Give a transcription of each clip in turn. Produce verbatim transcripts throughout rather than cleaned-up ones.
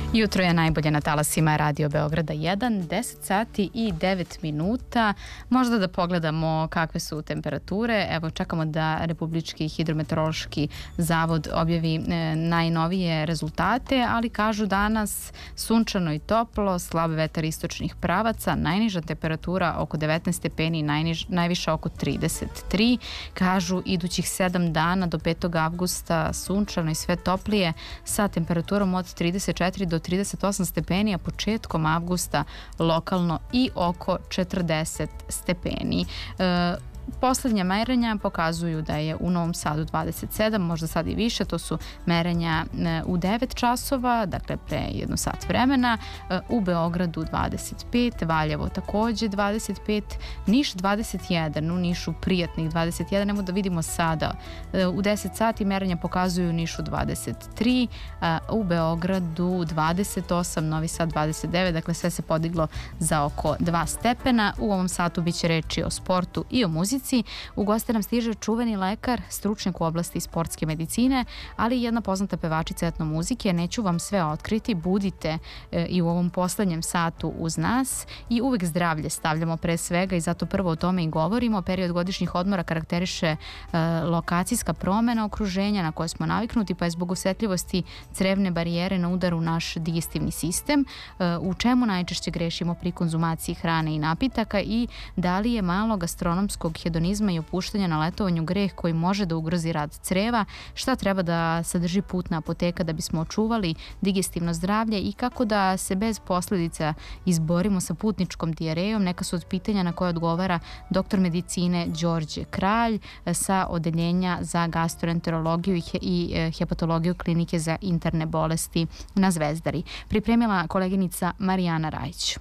Jutro je najbolje na talasima Radio Beograda jedan, deset sati i devet minuta. Možda da pogledamo kakve su temperature. Evo, čekamo da Republički hidrometeorološki zavod objavi e, najnovije rezultate, ali kažu danas sunčano i toplo, slab vetar istočnih pravaca, najniža temperatura oko devetnaest stepeni, najniž, najviša oko trideset tri. Kažu idućih sedam dana do petog avgusta sunčano i sve toplije sa temperaturom od trideset četiri do trideset osam stepeni, a početkom avgusta lokalno i oko četrdeset stepeni. E, Poslednja merenja pokazuju da je u Novom Sadu dvadeset sedam, možda sad i više, to su merenja u devet časova, dakle pre jedno sat vremena, u Beogradu dvadeset pet, Valjevo takođe dvadeset pet, Niš dvadeset jedan, u Nišu prijatnih dvadeset jedan, nemo da vidimo sada, u deset sati merenja pokazuju u Nišu dvadeset tri, u Beogradu dvadeset osam, Novi Sad dvadeset devet, dakle sve se podiglo za oko dva stepena. U ovom satu biće reči o sportu i o muzici. U goste nam stiže čuveni lekar, stručnjak u oblasti sportske medicine, ali i jedna poznata pevačica etno muzike. Neću vam sve otkriti, budite e, i u ovom poslednjem satu uz nas i uvek zdravlje stavljamo pre svega i zato prvo o tome i govorimo. Period godišnjih odmora karakteriše e, lokacijska promena okruženja na koje smo naviknuti, pa je zbog osetljivosti crevne barijere na udaru naš digestivni sistem. E, u čemu najčešće grešimo pri konzumaciji hrane i napitaka i da li je malo gastronomskog hedonizma i opuštanja na letovanju greh koji može da ugrozi rad creva, šta treba da sadrži putna apoteka da bismo očuvali digestivno zdravlje i kako da se bez posledica izborimo sa putničkom dijarejom. Neka su od pitanja na koje odgovara doktor medicine Đorđe Kralj sa odeljenja za gastroenterologiju i hepatologiju klinike za interne bolesti na Zvezdari. Pripremila koleginica Marijana Rajić.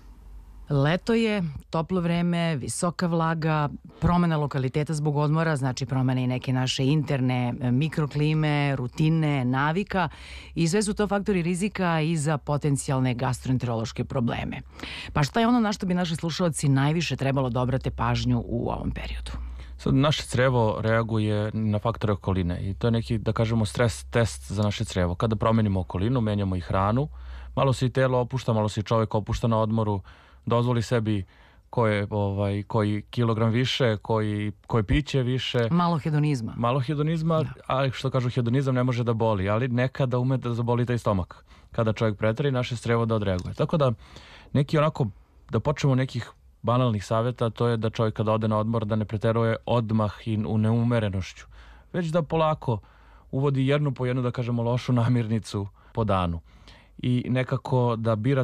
Leto je, toplo vreme, visoka vlaga, promena lokaliteta zbog odmora, znači promene i neke naše interne mikroklime, rutine, navika i sve su to faktori rizika i za potencijalne gastroenterološke probleme. Pa šta je ono na što bi naši slušalci najviše trebalo da obrate pažnju u ovom periodu? Sad, naše crevo reaguje na faktore okoline i to je neki, da kažemo, stres test za naše crevo. Kada promenimo okolinu, menjamo i hranu, malo se i telo opušta, malo se i čovjek opušta na odmoru, dozvoli sebi koje, ovaj, koji kilogram više, koji, koje piće više. Malo hedonizma. Malo hedonizma, da. Ali što kažu, hedonizam ne može da boli, ali nekada ume da zaboli taj stomak. Kada čovjek preteri, naše crevo da odreaguje. Tako da, neki onako, da počnemo nekih banalnih savjeta, to je da čovjek kada ode na odmor da ne preteruje odmah i u neumerenošću, već da polako uvodi jednu po jednu, da kažemo, lošu namirnicu po danu. I nekako da bira